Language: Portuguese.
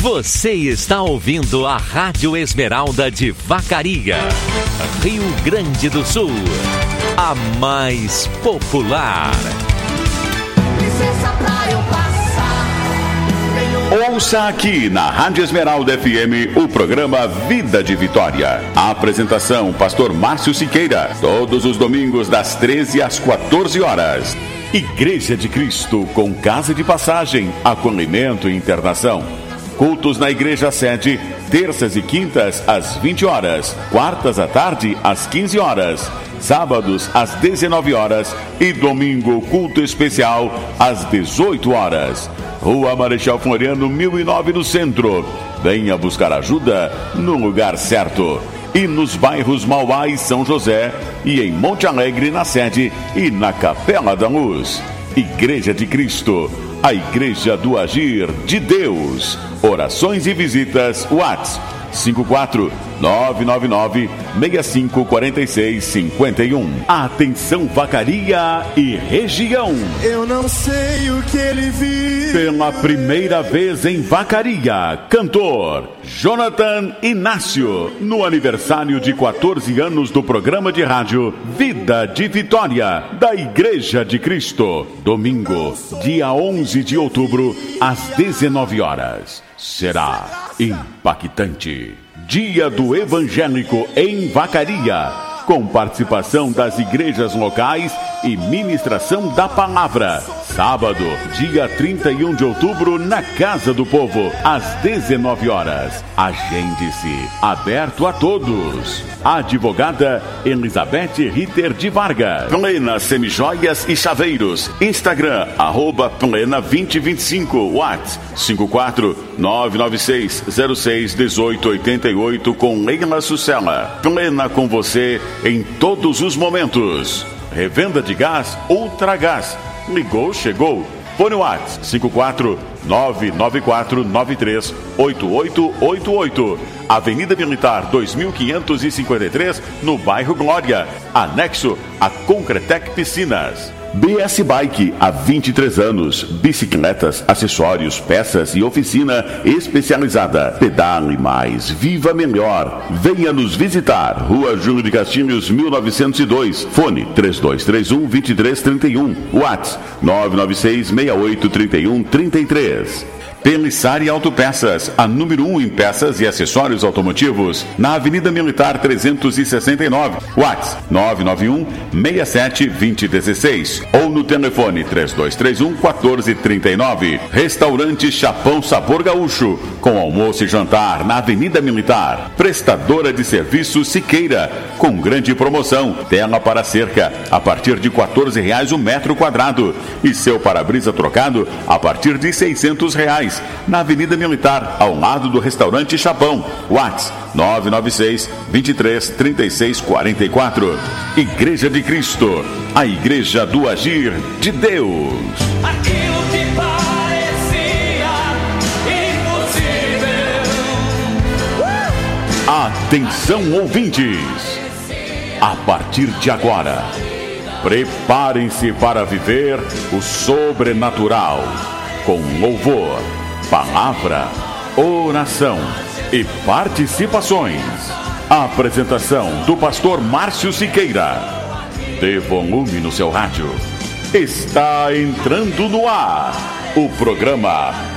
Você está ouvindo a Rádio Esmeralda de Vacaria, Rio Grande do Sul, a mais popular. Licença pra eu passar. Ouça aqui na Rádio Esmeralda FM o programa Vida de Vitória. A apresentação, Pastor Márcio Siqueira, todos os domingos das 13 às 14 horas. Igreja de Cristo, com casa de passagem, acolhimento e internação. Cultos na igreja sede, terças e quintas às 20 horas, quartas à tarde às 15 horas, sábados às 19 horas e domingo culto especial às 18 horas. Rua Marechal Floriano, 1009 no centro. Venha buscar ajuda no lugar certo. E nos bairros Mauá e São José, e em Monte Alegre na sede e na Capela da Luz. Igreja de Cristo, a igreja do agir de Deus. Orações e visitas, WhatsApp 54999-654651. Atenção Vacaria e região. Eu não sei o que ele viu. Pela primeira vez em Vacaria, cantor Jonathan Inácio, no aniversário de 14 anos do programa de rádio Vida de Vitória, da Igreja de Cristo. Domingo, dia 11 de outubro, às 19 horas. Será impactante. Dia do Evangélico em Vacaria, com participação das igrejas locais e ministração da palavra. Sábado, dia 31 de outubro, na Casa do Povo, às 19 horas. Agende-se, aberto a todos. Advogada Elizabeth Ritter de Vargas. Plena Semijoias e Chaveiros. Instagram, @plena2025. WhatsApp 54996061888 com Leila Sucela. Plena com você em todos os momentos. Revenda de gás Ultragás. Ligou, chegou. Fone WhatsApp 54994938888. Avenida Militar 2553, no bairro Glória. Anexo a Concretec Piscinas. BS Bike, há 23 anos. Bicicletas, acessórios, peças e oficina especializada. Pedale mais, viva melhor. Venha nos visitar. Rua Júlio de Castilhos, 1902. Fone 3231-2331. WhatsApp 996683133. Pelissari Autopeças, a número 1 em peças e acessórios automotivos, na Avenida Militar 369, WhatsApp 991-67-2016 ou no telefone 3231-1439. Restaurante Chapão Sabor Gaúcho, com almoço e jantar na Avenida Militar. Prestadora de serviço Siqueira, com grande promoção, tela para cerca, a partir de R$14 o metro quadrado, e seu para-brisa trocado a partir de R$600. Na Avenida Militar, ao lado do restaurante Chapão. WhatsApp 996-23-3644. Igreja de Cristo, a igreja do agir de Deus. Aquilo que parecia impossível. Atenção, ouvintes! A partir de agora, preparem-se para viver o sobrenatural, com louvor, palavra, oração e participações. A apresentação do pastor Márcio Siqueira. Dê volume no seu rádio. Está entrando no ar o programa